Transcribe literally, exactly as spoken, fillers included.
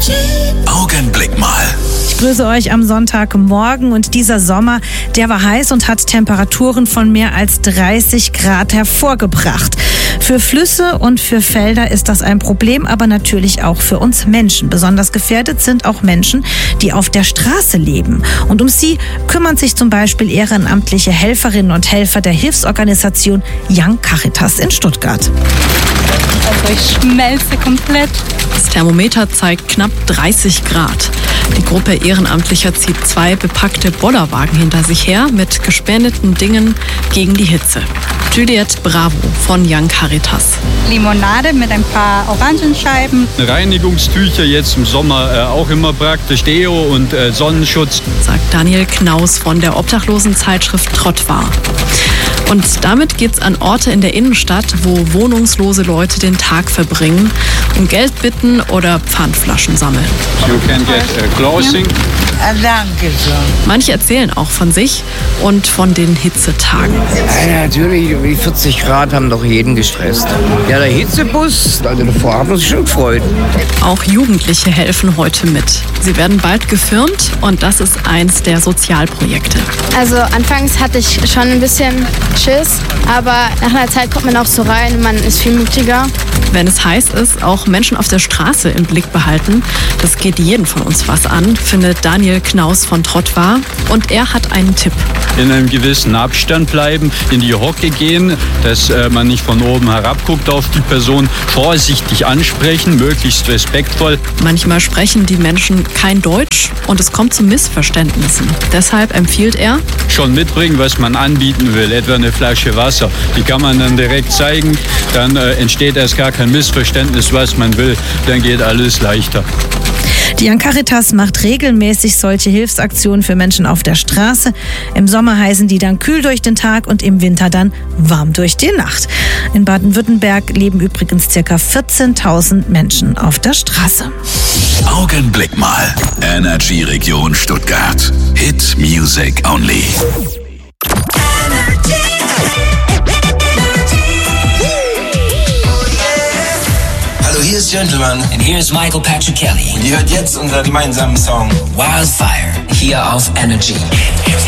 Augenblick mal. Ich grüße euch am Sonntagmorgen und dieser Sommer, der war heiß und hat Temperaturen von mehr als dreißig Grad hervorgebracht. Für Flüsse und für Felder ist das ein Problem, aber natürlich auch für uns Menschen. Besonders gefährdet sind auch Menschen, die auf der Straße leben. Und um sie kümmern sich zum Beispiel ehrenamtliche Helferinnen und Helfer der Hilfsorganisation Young Caritas in Stuttgart. Also ich schmelze komplett. Das Thermometer zeigt knapp dreißig Grad. Die Gruppe Ehrenamtlicher zieht zwei bepackte Bollerwagen hinter sich her mit gespendeten Dingen gegen die Hitze. Juliette Bravo von Young Caritas. Limonade mit ein paar Orangenscheiben. Reinigungstücher jetzt im Sommer äh, auch immer praktisch, Deo und äh, Sonnenschutz. Sagt Daniel Knaus von der Obdachlosenzeitschrift Trottwar. Und damit geht's an Orte in der Innenstadt, wo wohnungslose Leute den Tag verbringen, um Geld bitten oder Pfandflaschen sammeln. You can get uh, clothing. Ah, danke so. Manche erzählen auch von sich und von den Hitzetagen. Ja, natürlich, die vierzig Grad haben doch jeden gestresst. Ja, der Hitzebus, also davor haben wir uns schon gefreut. Auch Jugendliche helfen heute mit. Sie werden bald gefirmt und das ist eins der Sozialprojekte. Also anfangs hatte ich schon ein bisschen Schiss, aber nach einer Zeit kommt man auch so rein und man ist viel mutiger. Wenn es heiß ist, auch Menschen auf der Straße im Blick behalten. Das geht jeden von uns was an, findet Daniel Knaus von Trottwar. Und er hat einen Tipp. In einem gewissen Abstand bleiben, in die Hocke gehen, dass äh, man nicht von oben herab guckt auf die Person. Vorsichtig ansprechen, möglichst respektvoll. Manchmal sprechen die Menschen kein Deutsch und es kommt zu Missverständnissen. Deshalb empfiehlt er, schon mitbringen, was man anbieten will, etwa eine Flasche Wasser. Die kann man dann direkt zeigen, dann äh, entsteht erst gar kein Missverständnis, was man will. Dann geht alles leichter. Die Young Caritas macht regelmäßig solche Hilfsaktionen für Menschen auf der Straße. Im Sommer heißen die dann kühl durch den Tag und im Winter dann warm durch die Nacht. In Baden-Württemberg leben übrigens ca. vierzehntausend Menschen auf der Straße. Augenblick mal. Energy Region Stuttgart. Hit Music Only. Hallo, hier ist Gentleman. And here's Michael Patrick Kelly. Und ihr hört jetzt unseren gemeinsamen Song Wildfire hier auf Energy.